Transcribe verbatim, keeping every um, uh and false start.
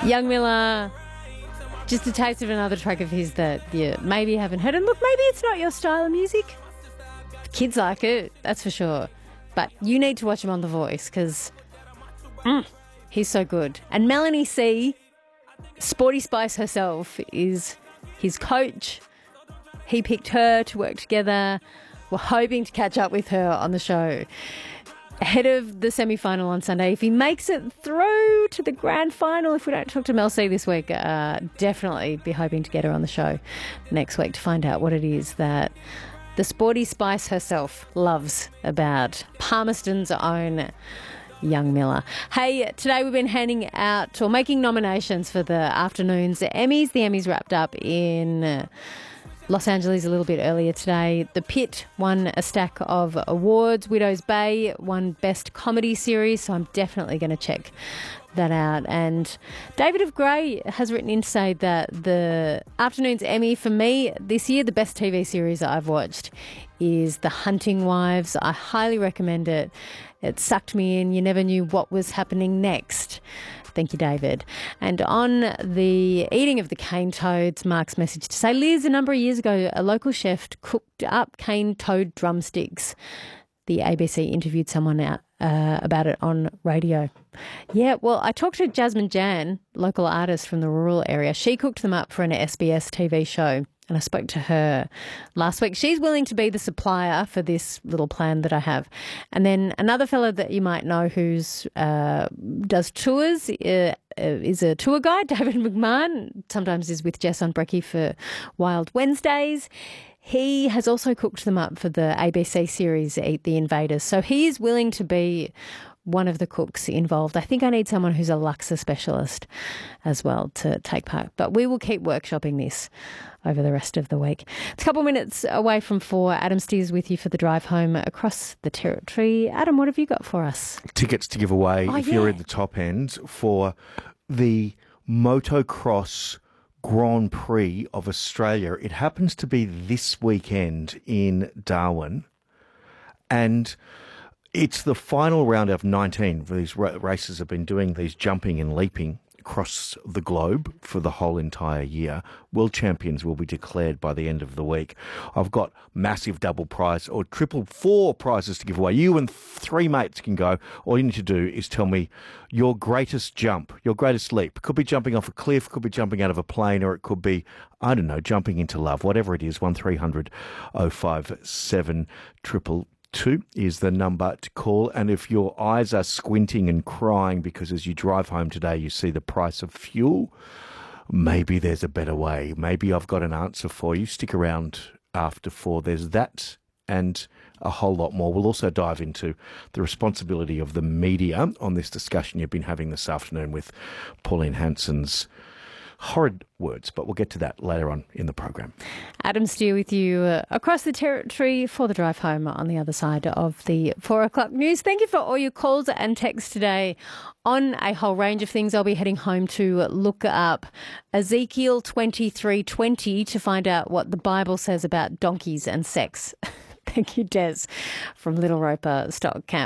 Young Miller, just a taste of another track of his that you maybe haven't heard. And look, maybe it's not your style of music. Kids like it, that's for sure. But you need to watch him on The Voice because mm, he's so good. And Melanie C, Sporty Spice herself, is his coach. He picked her to work together. We're hoping to catch up with her on the show ahead of the semi-final on Sunday. If he makes it through to the grand final, if we don't talk to Mel C this week, uh, definitely be hoping to get her on the show next week to find out what it is that the Sporty Spice herself loves about Palmerston's own Young Miller. Hey, today we've been handing out or making nominations for the afternoon's Emmys. The Emmys wrapped up in Uh, Los Angeles a little bit earlier today. The Pit won a stack of awards. Widow's Bay won Best Comedy Series, so I'm definitely going to check that out. And David of Grey has written in to say that the afternoon's Emmy for me this year, the best T V series I've watched is The Hunting Wives. I highly recommend it. It sucked me in. You never knew what was happening next. Thank you, David. And on the eating of the cane toads, Mark's message to say, Liz, a number of years ago, a local chef cooked up cane toad drumsticks. The A B C interviewed someone out, uh, about it on radio. Yeah, well, I talked to Jasmine Jan, local artist from the rural area. She cooked them up for an S B S T V show. And I spoke to her last week. She's willing to be the supplier for this little plan that I have. And then another fellow that you might know who's uh, does tours uh, is a tour guide, David McMahon. Sometimes is with Jess on Brekkie for Wild Wednesdays. He has also cooked them up for the A B C series Eat the Invaders. So he is willing to be one of the cooks involved. I think I need someone who's a laksa specialist as well to take part. But we will keep workshopping this over the rest of the week. It's a couple of minutes away from four. Adam Steers with you for the drive home across the territory. Adam, what have you got for us? Tickets to give away oh, if yeah. you're in the top end for the Motocross Grand Prix of Australia. It happens to be this weekend in Darwin. And it's the final round of nineteen. These races have been doing these jumping and leaping across the globe for the whole entire year. World champions will be declared by the end of the week. I've got massive double prize or triple four prizes to give away. You and three mates can go. All you need to do is tell me your greatest jump, your greatest leap. Could be jumping off a cliff, could be jumping out of a plane, or it could be, I don't know, jumping into love. Whatever it is, one three hundred oh five seven triple Two is the number to call. And if your eyes are squinting and crying because as you drive home today you see the price of fuel, maybe there's a better way. Maybe I've got an answer for you. Stick around after four. There's that and a whole lot more. We'll also dive into the responsibility of the media on this discussion you've been having this afternoon with Pauline Hanson's horrid words, but we'll get to that later on in the program. Adam Steer with you uh, across the territory for the drive home on the other side of the four o'clock news. Thank you for all your calls and texts today on a whole range of things. I'll be heading home to look up Ezekiel twenty-three twenty to find out what the Bible says about donkeys and sex. Thank you, Des, from Little Roper Stock Camp.